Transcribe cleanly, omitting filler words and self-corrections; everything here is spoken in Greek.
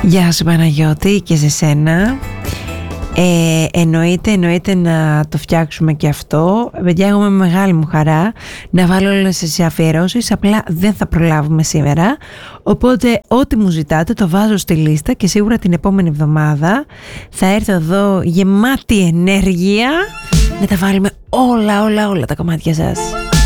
Γεια σου Παναγιώτη, και σε σένα. Εννοείται να το φτιάξουμε και αυτό. Παιδιά, εγώ με μεγάλη μου χαρά να βάλω όλες τις αφιερώσεις. Απλά δεν θα προλάβουμε σήμερα. Οπότε ό,τι μου ζητάτε το βάζω στη λίστα και σίγουρα την επόμενη εβδομάδα θα έρθω εδώ γεμάτη ενέργεια να τα βάλουμε όλα τα κομμάτια σας.